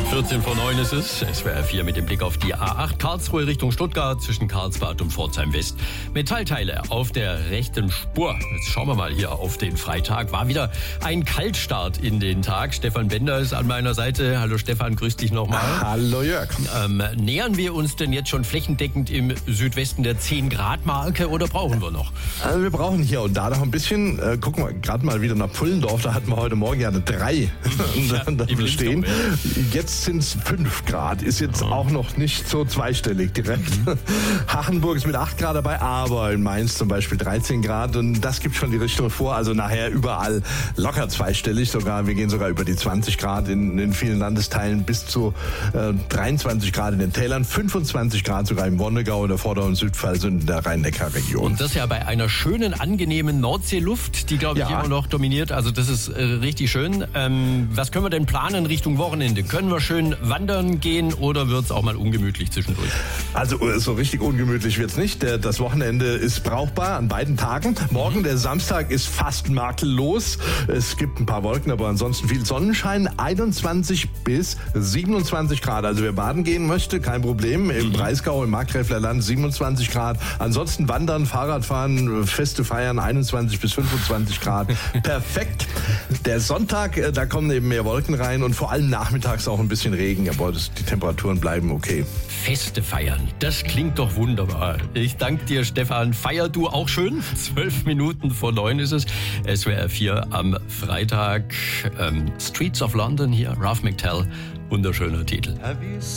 14:09 ist es. SWR 4 mit dem Blick auf die A8 Karlsruhe Richtung Stuttgart zwischen Karlsbad und Pforzheim West. Metallteile auf der rechten Spur. Jetzt schauen wir mal hier auf den Freitag. War wieder ein Kaltstart in den Tag. Stefan Bender ist an meiner Seite. Hallo Stefan, grüß dich nochmal. Hallo Jörg. Nähern wir uns denn jetzt schon flächendeckend im Südwesten der 10-Grad-Marke oder brauchen wir noch? Also wir brauchen hier und da noch ein bisschen. Gucken wir gerade mal wieder nach Pullendorf. Da hatten wir heute Morgen ja eine 3 stehen. Jetzt sind es 5 Grad. Ist jetzt auch noch nicht so zweistellig direkt. Hachenburg ist mit 8 Grad dabei, aber in Mainz zum Beispiel 13 Grad. Und das gibt schon die Richtung vor. Also nachher überall locker zweistellig. Wir gehen sogar über die 20 Grad in vielen Landesteilen bis zu 23 Grad in den Tälern, 25 Grad sogar im Wonnegau, der Vorder- und Südpfalz und in der Rhein-Neckar-Region. Und das ja bei einer schönen, angenehmen Nordseeluft, die, glaube ich, immer noch dominiert. Also das ist richtig schön. Was können wir denn planen Richtung Wochenende? Können wir schön wandern gehen oder wird es auch mal ungemütlich zwischendurch? Also so richtig ungemütlich wird's nicht. Das Wochenende ist brauchbar an beiden Tagen. Morgen, der Samstag, ist fast makellos. Es gibt ein paar Wolken, aber ansonsten viel Sonnenschein. 21 bis 27 Grad. Also wer baden gehen möchte, kein Problem. Im Breisgau, im Markgräfler Land 27 Grad. Ansonsten wandern, Fahrradfahren, Feste feiern 21 bis 25 Grad. Perfekt. Der Sonntag, da kommen eben mehr Wolken rein und vor allem nachmittags auch ein bisschen Regen. Aber die Temperaturen bleiben okay. Feste feiern, das klingt doch wunderbar. Ich danke dir, Stefan. Feier du auch schön. 8:12 ist es. SWR 4 am Freitag. Streets of London hier, Ralph McTell. Wunderschöner Titel.